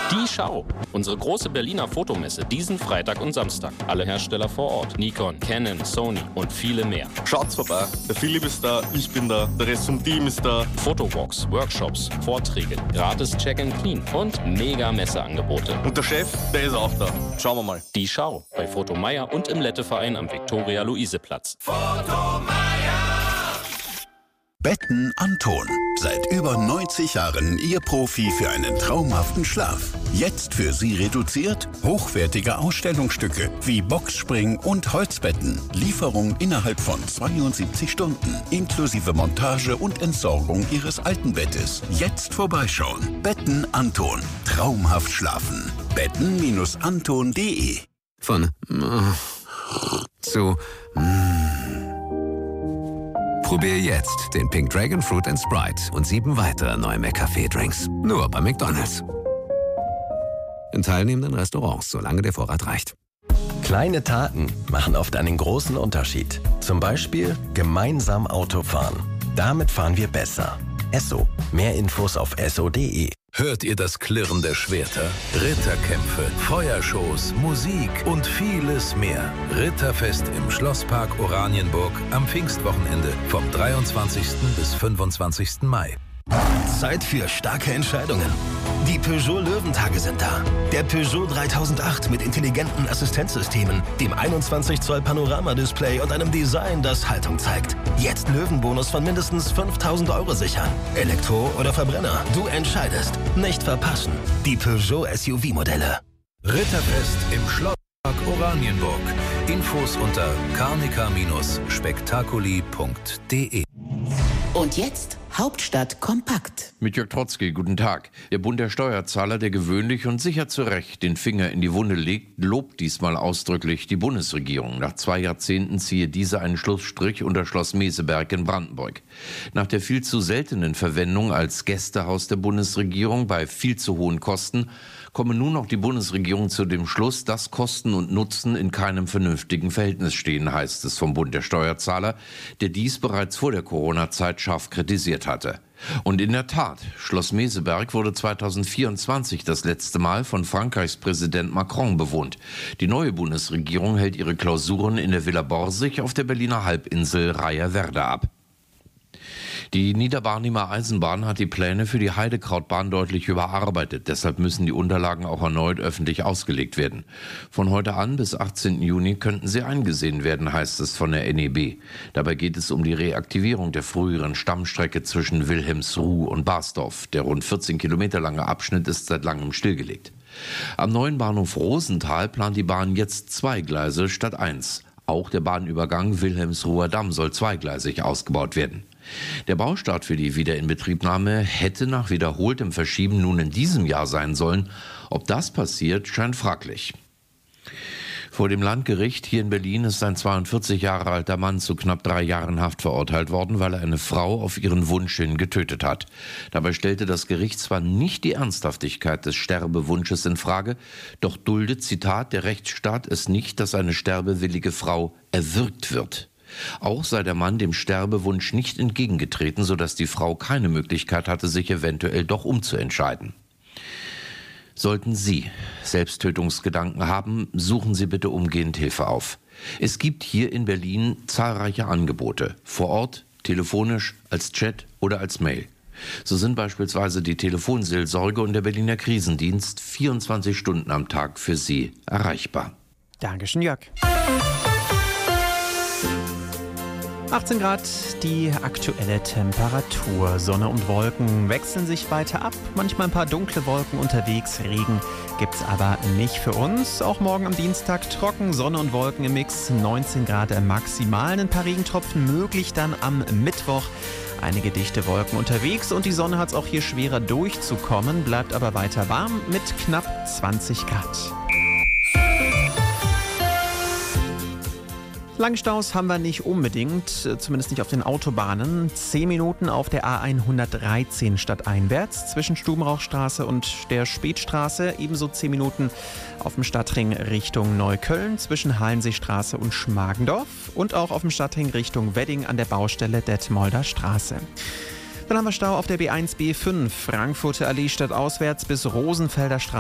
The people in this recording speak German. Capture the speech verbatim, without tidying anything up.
Die Schau. Unsere große Berliner Fotomesse diesen Freitag und Samstag. Alle Hersteller vor Ort. Nikon, Canon, Sony und viele mehr. Schaut's vorbei. Der Philipp ist da, ich bin da, der Rest vom Team ist da. Fotowalks, Workshops, Vorträge, gratis Check and Clean und mega Messeangebote. Und der Chef, der ist auch da. Schauen wir mal. Die Schau bei Foto Meier und im Letteverein am Viktoria-Luise-Platz. Foto Meier! Betten Anton. Seit über neunzig Jahren Ihr Profi für einen traumhaften Schlaf. Jetzt für Sie reduziert hochwertige Ausstellungsstücke wie Boxspring und Holzbetten. Lieferung innerhalb von zweiundsiebzig Stunden. Inklusive Montage und Entsorgung Ihres alten Bettes. Jetzt vorbeischauen. Betten Anton. Traumhaft schlafen. betten Anton punkt de. Von äh, zu äh. Probier jetzt den Pink Dragon Fruit and Sprite und sieben weitere neue McCafé-Drinks. Nur bei McDonald's. In teilnehmenden Restaurants, solange der Vorrat reicht. Kleine Taten machen oft einen großen Unterschied. Zum Beispiel gemeinsam Auto fahren. Damit fahren wir besser. Esso. Mehr Infos auf esso punkt de. Hört ihr das Klirren der Schwerter? Ritterkämpfe, Feuershows, Musik und vieles mehr. Ritterfest im Schlosspark Oranienburg am Pfingstwochenende vom dreiundzwanzigsten bis fünfundzwanzigsten Mai. Zeit für starke Entscheidungen. Die Peugeot Löwentage sind da. Der Peugeot dreitausendacht mit intelligenten Assistenzsystemen, dem einundzwanzig Zoll Panoramadisplay und einem Design, das Haltung zeigt. Jetzt Löwenbonus von mindestens fünftausend Euro sichern. Elektro oder Verbrenner, du entscheidest. Nicht verpassen. Die Peugeot S U V-Modelle. Ritterfest im Schlosspark Oranienburg. Infos unter karnika Bindestrich punkt de. Und jetzt Hauptstadt kompakt. Mit Jörg Trotzki, guten Tag. Der Bund der Steuerzahler, der gewöhnlich und sicher zu Recht den Finger in die Wunde legt, lobt diesmal ausdrücklich die Bundesregierung. Nach zwei Jahrzehnten ziehe diese einen Schlussstrich unter Schloss Meseberg in Brandenburg. Nach der viel zu seltenen Verwendung als Gästehaus der Bundesregierung bei viel zu hohen Kosten komme nun auch die Bundesregierung zu dem Schluss, dass Kosten und Nutzen in keinem vernünftigen Verhältnis stehen, heißt es vom Bund der Steuerzahler, der dies bereits vor der Corona-Zeit scharf kritisiert hatte. Und in der Tat, Schloss Meseberg wurde zweitausendvierundzwanzig das letzte Mal von Frankreichs Präsident Macron bewohnt. Die neue Bundesregierung hält ihre Klausuren in der Villa Borsig auf der Berliner Halbinsel Reyerwerder ab. Die Niederbarnimer Eisenbahn hat die Pläne für die Heidekrautbahn deutlich überarbeitet. Deshalb müssen die Unterlagen auch erneut öffentlich ausgelegt werden. Von heute an bis achtzehnten Juni könnten sie eingesehen werden, heißt es von der N E B. Dabei geht es um die Reaktivierung der früheren Stammstrecke zwischen Wilhelmsruh und Basdorf. Der rund vierzehn Kilometer lange Abschnitt ist seit langem stillgelegt. Am neuen Bahnhof Rosenthal plant die Bahn jetzt zwei Gleise statt eins. Auch der Bahnübergang Wilhelmsruher Damm soll zweigleisig ausgebaut werden. Der Baustart für die Wiederinbetriebnahme hätte nach wiederholtem Verschieben nun in diesem Jahr sein sollen. Ob das passiert, scheint fraglich. Vor dem Landgericht hier in Berlin ist ein zweiundvierzig Jahre alter Mann zu knapp drei Jahren Haft verurteilt worden, weil er eine Frau auf ihren Wunsch hin getötet hat. Dabei stellte das Gericht zwar nicht die Ernsthaftigkeit des Sterbewunsches in Frage, doch duldet, Zitat, der Rechtsstaat es nicht, dass eine sterbewillige Frau erwürgt wird. Auch sei der Mann dem Sterbewunsch nicht entgegengetreten, sodass die Frau keine Möglichkeit hatte, sich eventuell doch umzuentscheiden. Sollten Sie Selbsttötungsgedanken haben, suchen Sie bitte umgehend Hilfe auf. Es gibt hier in Berlin zahlreiche Angebote, vor Ort, telefonisch, als Chat oder als Mail. So sind beispielsweise die Telefonseelsorge und der Berliner Krisendienst vierundzwanzig Stunden am Tag für Sie erreichbar. Dankeschön, Jörg. achtzehn Grad, die aktuelle Temperatur. Sonne und Wolken wechseln sich weiter ab. Manchmal ein paar dunkle Wolken unterwegs. Regen gibt's aber nicht für uns. Auch morgen am Dienstag trocken, Sonne und Wolken im Mix. neunzehn Grad im Maximalen. Ein paar Regentropfen möglich dann am Mittwoch. Einige dichte Wolken unterwegs und die Sonne hat es auch hier schwerer durchzukommen. Bleibt aber weiter warm mit knapp zwanzig Grad. Langstaus haben wir nicht unbedingt, zumindest nicht auf den Autobahnen. Zehn Minuten auf der A hundertdreizehn stadteinwärts zwischen Stubenrauchstraße und der Spätstraße. Ebenso zehn Minuten auf dem Stadtring Richtung Neukölln zwischen Hallenseestraße und Schmargendorf. Und auch auf dem Stadtring Richtung Wedding an der Baustelle Detmolder Straße. Dann haben wir Stau auf der B eins B fünf, Frankfurter Allee stadtauswärts bis Rosenfelder Straße.